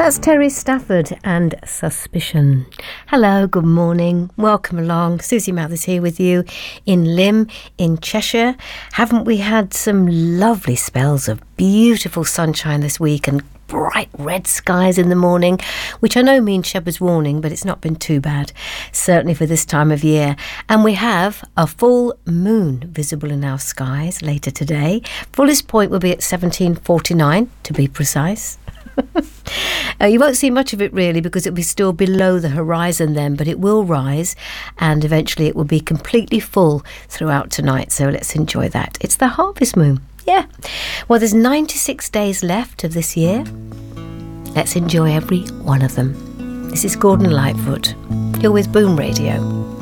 That's Terry Stafford and Suspicion. Hello, good morning, welcome along. Susie Mathers here with you in Lymm in Cheshire. Haven't we had some lovely spells of beautiful sunshine this week and bright red skies in the morning, which I know means Shepherd's Warning, but it's not been too bad, certainly for this time of year. And we have a full moon visible in our skies later today. Fullest point will be at 17:49 to be precise. You won't see much of it really because it'll be still below the horizon then, but it will rise and eventually it will be completely full throughout tonight, so let's enjoy that. It's the harvest moon. Yeah. Well, there's 96 days left of this year. Let's enjoy every one of them. This is Gordon Lightfoot. You're with Boom Radio.